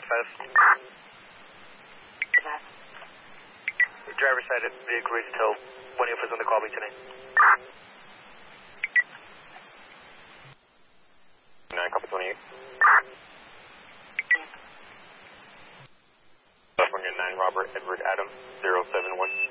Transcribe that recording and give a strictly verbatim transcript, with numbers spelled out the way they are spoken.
five. The driver side of the vehicle is until one of us on the call me tonight. nine, copy twenty-eight. California nine, Robert Edward Adam, zero seven one.